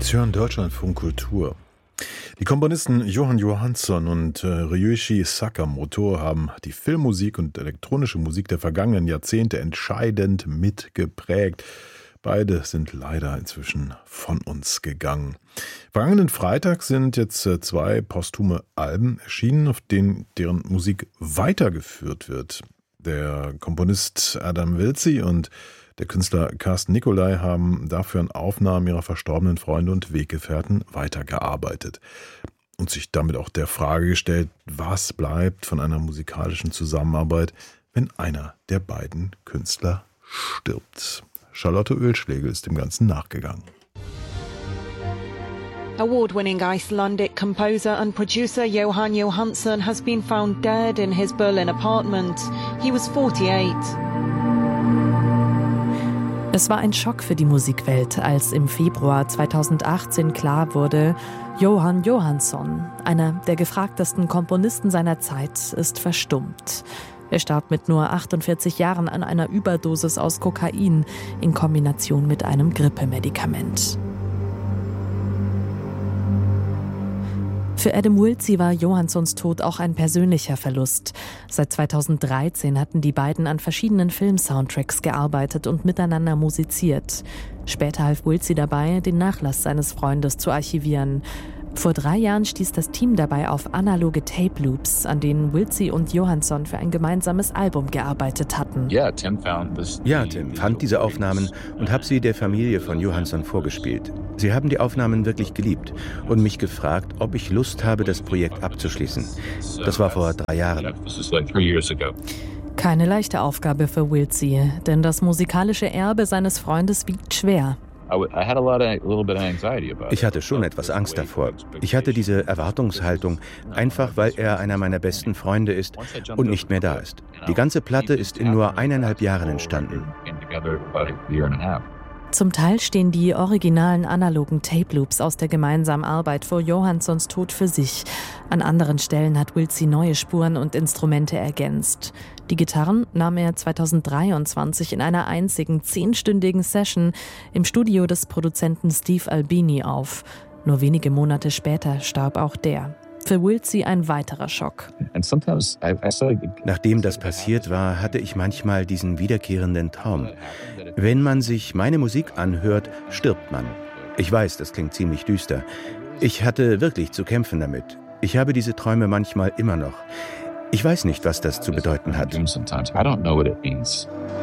Sie hören Deutschlandfunk Kultur. Die Komponisten Jóhann Jóhannsson und Ryuichi Sakamoto haben die Filmmusik und elektronische Musik der vergangenen Jahrzehnte entscheidend mitgeprägt. Beide sind leider inzwischen von uns gegangen. Vergangenen Freitag sind jetzt 2 posthume Alben erschienen, auf deren Musik weitergeführt wird. Der Komponist Adam Wiltzi und der Künstler Carsten Nicolai haben dafür an Aufnahmen ihrer verstorbenen Freunde und Weggefährten weitergearbeitet und sich damit auch der Frage gestellt, was bleibt von einer musikalischen Zusammenarbeit, wenn einer der beiden Künstler stirbt. Charlotte Oehlschlegel ist dem Ganzen nachgegangen. Award-winning Icelandic composer and producer Jóhann Jóhannsson has been found dead in his Berlin apartment. He was 48. Es war ein Schock für die Musikwelt, als im Februar 2018 klar wurde, Jóhann Jóhannsson, einer der gefragtesten Komponisten seiner Zeit, ist verstummt. Er starb mit nur 48 Jahren an einer Überdosis aus Kokain in Kombination mit einem Grippemedikament. Für Adam Wiltzi war Jóhannssons Tod auch ein persönlicher Verlust. Seit 2013 hatten die beiden an verschiedenen Film-Soundtracks gearbeitet und miteinander musiziert. Später half Wiltzi dabei, den Nachlass seines Freundes zu archivieren. Vor 3 Jahren stieß das Team dabei auf analoge Tape-Loops, an denen Wiltzi und Jóhannsson für ein gemeinsames Album gearbeitet hatten. Tim fand diese Aufnahmen und hat sie der Familie von Jóhannsson vorgespielt. Sie haben die Aufnahmen wirklich geliebt und mich gefragt, ob ich Lust habe, das Projekt abzuschließen. Das war vor 3 Jahren. Keine leichte Aufgabe für Wiltzi, denn das musikalische Erbe seines Freundes wiegt schwer. Ich hatte schon etwas Angst davor. Ich hatte diese Erwartungshaltung, einfach weil er einer meiner besten Freunde ist und nicht mehr da ist. Die ganze Platte ist in nur 1,5 Jahren entstanden. Zum Teil stehen die originalen analogen Tape-Loops aus der gemeinsamen Arbeit vor Jóhannssons Tod für sich. An anderen Stellen hat Wiltzi neue Spuren und Instrumente ergänzt. Die Gitarren nahm er 2023 in einer einzigen 10-stündigen Session im Studio des Produzenten Steve Albini auf. Nur wenige Monate später starb auch der. Für Wiltzi ein weiterer Schock. Nachdem das passiert war, hatte ich manchmal diesen wiederkehrenden Traum. Wenn man sich meine Musik anhört, stirbt man. Ich weiß, das klingt ziemlich düster. Ich hatte wirklich zu kämpfen damit. Ich habe diese Träume manchmal immer noch. Ich weiß nicht, was das zu bedeuten hat.